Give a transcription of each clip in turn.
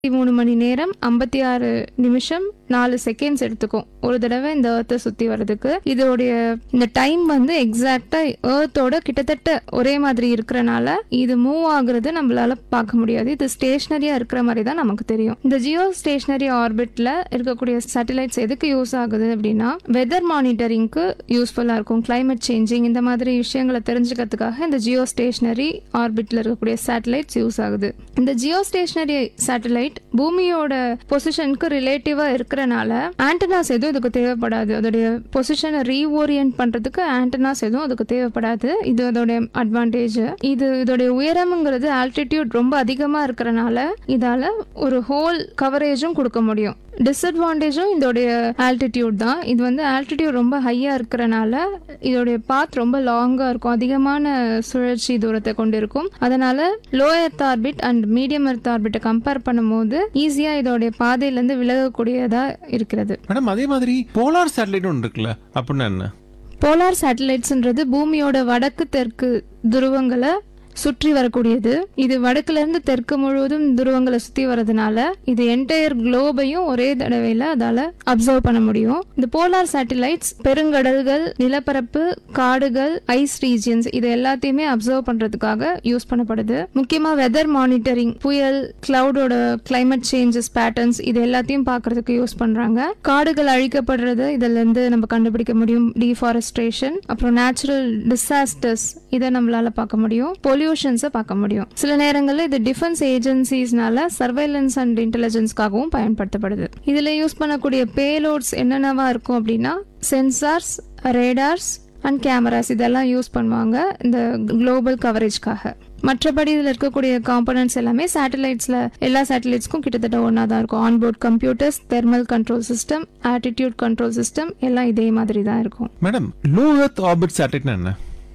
3 மணி நேரம் 56 நிமிஷம் 4 செகண்ட்ஸ் எடுத்துக்கும் ஒரு தடவை இந்த எர்த்தை சுத்தி வர்றதுக்கு. இதோடைய இந்த டைம் வந்து எக்ஸாக்டா எர்த்தோட கிட்டத்தட்ட ஒரே மாதிரி இருக்கிறனால இது மூவ் ஆகுறது நம்மளால பார்க்க முடியாது. இது ஸ்டேஷனரியா இருக்கிற மாதிரி தான் நமக்கு தெரியும். இந்த ஜியோ ஸ்டேஷனரி ஆர்பிட்ல இருக்கக்கூடிய சேட்டலைட்ஸ் எதுக்கு யூஸ் ஆகுது அப்படின்னா வெதர் மானிட்டரிங்க்கு யூஸ்ஃபுல்லா இருக்கும். கிளைமேட் சேஞ்சிங் இந்த மாதிரி விஷயங்களை தெரிஞ்சுக்கிறதுக்காக இந்த ஜியோ ஸ்டேஷனரி ஆர்பிட்ல இருக்கக்கூடிய சேட்டலைட்ஸ் யூஸ் ஆகுது. இந்த ஜியோ ஸ்டேஷனரி சேட்டலைட் பூமியோட பொசிஷனுக்கு ரிலேட்டிவா இருக்கிறனால ஆண்டனாஸ் எதுவும் இதுக்கு தேவைப்படாது. அதோடைய பொசிஷனை ரீஓரியன்ட் பண்றதுக்கு ஆண்டனாஸ் எதுவும் அதுக்கு தேவைப்படாது. இது அதோட அட்வான்டேஜ். இதோடைய உயரம்ங்கிறது ஆல்டிடியூட் ரொம்ப அதிகமா இருக்கிறனால இதால ஒரு ஹோல் கவரேஜும் கொடுக்க முடியும். டிஸ்அட்வான்டேஜும் இதோடைய ஆல்டிடியூட் தான். இது வந்து ஆல்டிடியூட் ரொம்ப ஹையா இருக்கிறனால இதோடைய பாத் ரொம்ப லாங்கா இருக்கும், அதிகமான சுழற்சி தூரத்தை கொண்டு இருக்கும். அதனால low earth orbit and medium earth ஆர்பிட்டை compare பண்ணும்போது ஈஸியா இதோடைய பாதையிலிருந்து விலகக்கூடியதா இருக்கிறது. மேடம், அதே மாதிரி போலார் சேட்டலைட் ஒன்று இருக்குல்ல, அப்படின்னா என்ன? போலார் சேட்டலைட்ஸ்ன்றது பூமியோட வடக்கு தெற்கு துருவங்களை சுற்றி வரக்கூடியது. இது வடக்குல இருந்து தெற்கு முழுவதும் துருவங்களை சுத்தி வரதுனால இது என்டையர் குளோபையும் ஒரே தடவையில அதால அப்சர்வ் பண்ண முடியும். இந்த போலார் சேட்டலைட்ஸ் பெருங்கடல்கள், நிலப்பரப்பு, காடுகள், ஐஸ் ரீஜியன்ஸ் இது எல்லாத்தையுமே அப்சர்வ் பண்றதுக்காக யூஸ் பண்ணப்படுது. முக்கியமா வெதர் மானிட்டரிங், புயல், கிளவுடோட கிளைமேட் சேஞ்சஸ் பேட்டர்ன்ஸ் இது எல்லாத்தையும் பாக்குறதுக்கு யூஸ் பண்றாங்க. காடுகள் அழிக்கப்படுறது இதுல இருந்து நம்ம கண்டுபிடிக்க முடியும். டிஃபாரஸ்ட்ரேஷன், அப்புறம் நேச்சுரல் டிசாஸ்டர்ஸ் இதை நம்மளால பார்க்க முடியும். பொல்யூஷன்ஸை பார்க்க முடியும். சில நேரங்களில் இது டிஃபென்ஸ் ஏஜென்சிஸ்னால சர்வைலன்ஸ் அண்ட் இன்டெலிஜென்ஸ்க்காகவும் பயன்படுத்தப்படுது. இதுல யூஸ் பண்ணக்கூடிய பேலோட்ஸ் என்னென்னவா இருக்கும் அப்படின்னா சென்சார்ஸ், ரேடார்ஸ் அண்ட் கேமராஸ் இதெல்லாம் யூஸ் பண்ணுவாங்க இந்த குளோபல் கவரேஜ்க்காக. மற்றபடி இதில் இருக்கக்கூடிய காம்பனன்ட்ஸ் எல்லாமே சேட்டலைட்ஸ்ல எல்லா சேட்டலைட்ஸ்க்கும் கிட்டத்தட்ட ஒன்னா தான் இருக்கும். Onboard computers, thermal control system, attitude control system எல்லாம் இதே மாதிரி தான் இருக்கும். மேடம், லோ எர்த் ஆர்பிட் சேட்டலைட்னா என்ன?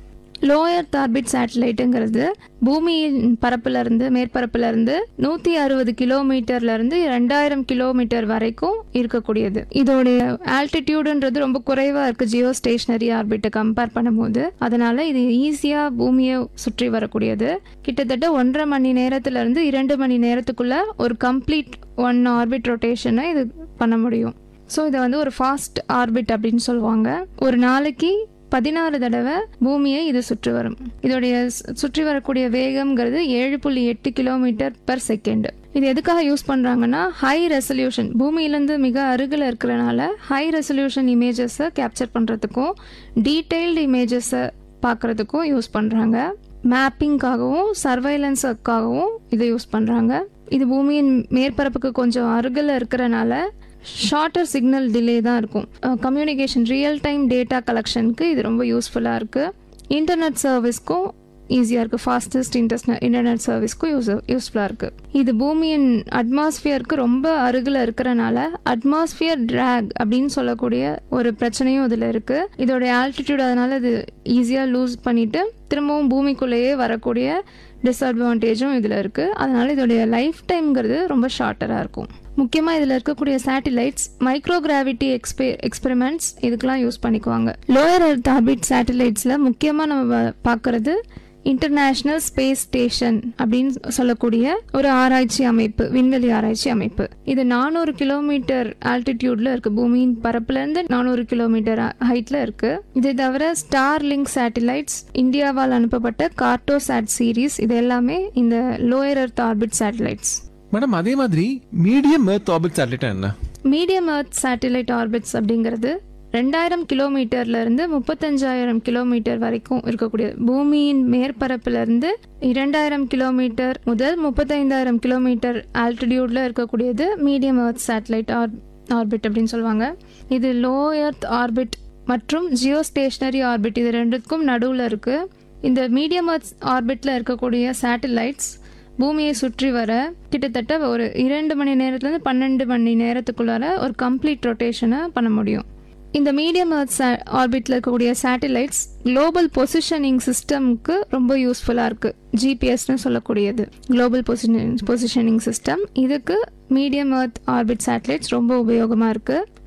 லோ எர்த் ஆர்பிட் சேட்டலைட்டுங்கிறது பூமியின் பரப்புல இருந்து மேற்பரப்புல இருந்து 160 கிலோமீட்டர்ல இருந்து 2000 கிலோமீட்டர் வரைக்கும் இருக்கக்கூடியது. இதோடைய ஆல்டிடியூடுன்றது ரொம்ப குறைவா இருக்கு ஜியோ ஸ்டேஷனரி ஆர்பிட்டை கம்பேர் பண்ணும்போது. அதனால இது ஈஸியா பூமியை சுற்றி வரக்கூடியது. கிட்டத்தட்ட 1.5 மணி நேரத்துல இருந்து 2 மணி நேரத்துக்குள்ள ஒரு கம்ப்ளீட் 1 ஆர்பிட் ரொட்டேஷனை இது பண்ண முடியும். ஸோ இதை வந்து ஒரு ஃபாஸ்ட் ஆர்பிட் அப்படின்னு சொல்லுவாங்க. ஒரு நாளைக்கு 16 தடவை பூமியை இது சுற்றி வரும். இதோடைய சுற்றி வரக்கூடிய வேகம்ங்கிறது 7.8 கிலோமீட்டர் பெர் செகண்ட். இது எதுக்காக யூஸ் பண்றாங்கன்னா ஹை ரெசல்யூஷன், பூமியிலிருந்து மிக அருகில் இருக்கிறனால ஹை ரெசல்யூஷன் இமேஜஸை கேப்சர் பண்றதுக்கும் டீடைல்டு இமேஜஸை பார்க்கறதுக்கும் யூஸ் பண்றாங்க. மேப்பிங்காகவும் சர்வைலன்ஸுக்காகவும் இதை யூஸ் பண்றாங்க. இது பூமியின் மேற்பரப்புக்கு கொஞ்சம் அருகில் இருக்கிறனால ஷார்ட்டர் சிக்னல் டிலே தான் இருக்கும். கம்யூனிகேஷன், ரியல் டைம் டேட்டா கலெக்ஷனுக்கு இது ரொம்ப யூஸ்ஃபுல்லாக இருக்குது. இன்டர்நெட் சர்வீஸ்க்கும் ஈஸியாக இருக்குது. ஃபாஸ்டஸ்ட் இன்டர்நெட் சர்வீஸ்க்கும் யூஸ்ஃபுல்லாக இருக்குது. இது பூமியின் அட்மாஸ்பியருக்கு ரொம்ப அருகில் இருக்கிறனால அட்மாஸ்பியர் ட்ராக் அப்படின்னு சொல்லக்கூடிய ஒரு பிரச்சனையும் இதில் இருக்குது. இதோடைய ஆல்டிடியூட் அதனால இது ஈஸியாக லூஸ் பண்ணிட்டு திரும்பவும் பூமிக்குள்ளேயே வரக்கூடிய டிஸ்அட்வான்டேஜும் இதில் இருக்குது. அதனால இதோடைய லைஃப் டைம்ங்கிறது ரொம்ப ஷார்ட்டராக இருக்கும். முக்கியமாக இதில் இருக்கக்கூடிய சேட்டலைட்ஸ் மைக்ரோகிராவிட்டி எக்ஸ்பெரிமெண்ட்ஸ் இதுக்கெல்லாம் யூஸ் பண்ணிக்குவாங்க. லோயர் எர்த் ஆர்பிட் சேட்டலைட்ஸில் முக்கியமாக நம்ம பார்க்கறது இன்டர்நேஷனல் ஸ்பேஸ் ஸ்டேஷன் அப்படின்னு சொல்லக்கூடிய ஒரு ஆராய்ச்சி அமைப்பு, விண்வெளி ஆராய்ச்சி அமைப்பு. இது 400 கிலோமீட்டர் ஆல்டிடியூட்ல இருக்கு. பூமியின் பரப்புல இருந்து 400 கிலோமீட்டர் ஹைட்ல இருக்கு. இதை தவிர ஸ்டார் லிங்க் சேட்டலைட்ஸ், இந்தியாவால் அனுப்பப்பட்ட கார்டோசாட் சீரீஸ் இது எல்லாமே இந்த lower earth orbit satellites. Madam, அதே மாதிரி மீடியம் எர்த் ஆர்பிட் சேட்டலைட் என்ன? மீடியம் எர்த் சேட்டலைட் ஆர்பிட்ஸ் அப்படிங்கிறது 2000 கிலோமீட்டர்ல இருந்து 35,000 கிலோமீட்டர் வரைக்கும் இருக்கக்கூடிய பூமியின் மேற்பரப்புல இருந்து 2000 கிலோமீட்டர் முதல் 35,000 கிலோமீட்டர் ஆல்டிடியூட்ல இருக்கக்கூடியது மீடியம் எர்த் சேட்டலைட் ஆர்பிட் அப்படின்னு சொல்லுவாங்க. இது லோ எர்த் ஆர்பிட் மற்றும் ஜியோ ஸ்டேஷனரி ஆர்பிட் இது ரெண்டுக்கும் நடுவில் இருக்கு. இந்த மீடியம் எர்த் ஆர்பிட்ல இருக்கக்கூடிய சேட்டலைட்ஸ் பூமியை சுற்றி வர கிட்டத்தட்ட ஒரு 2 மணி நேரத்துலேருந்து 12 மணி நேரத்துக்குள்ளார ஒரு கம்ப்ளீட் ரொட்டேஷனை பண்ண முடியும். இந்த மீடியம் எர்த் ஆர்பிட்ல இருக்கக்கூடிய சேட்டலைட்ஸ் குளோபல் பொசிஷனிங் சிஸ்டம்க்கு ரொம்ப யூஸ்ஃபுல்லாக இருக்கு. ஜிபிஎஸ்னு சொல்லக்கூடியது குளோபல் பொசிஷனிங் சிஸ்டம். இதுக்கு மீடியம் எர்த் ஆர்பிட் சேட்டலைட்ஸ் ரொம்ப உபயோகமாக இருக்கு.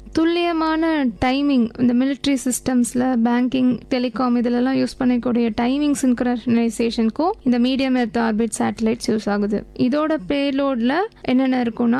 துல்லியமான டைமிங் இந்த மிலிட்ரி சிஸ்டம்ஸில் பேங்கிங் டெலிகாம் இதிலெல்லாம் யூஸ் பண்ணக்கூடிய டைமிங் சின்க்ரனைசேஷனுக்கும் இந்த medium earth orbit satellites use ஆகுது. இதோட பேலோடில் என்னென்ன இருக்குன்னா